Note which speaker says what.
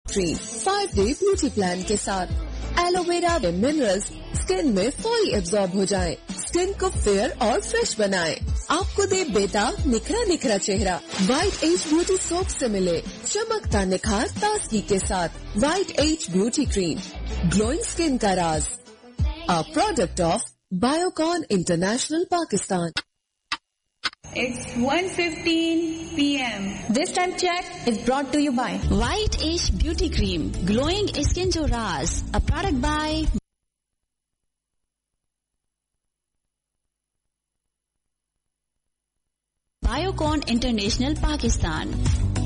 Speaker 1: Cream 5-डे beauty plan के साथ aloe vera व मिनरल्स स्किन में फौरी एब्जॉर्ब हो जाएं, स्किन को फेयर और फ्रेश बनाएं। आपको दे बेटा निखरा निखरा चेहरा व्हाइट एज ब्यूटी सोप से मिले चमकता निखार ताजगी के साथ। White as beauty cream, glowing skin का राज, a product of Biocon international Pakistan.
Speaker 2: It's 1:15 p.m.
Speaker 3: This time check is brought to you by
Speaker 4: White Age Beauty Cream, glowing skin jo raaz, a product by Biocon International Pakistan.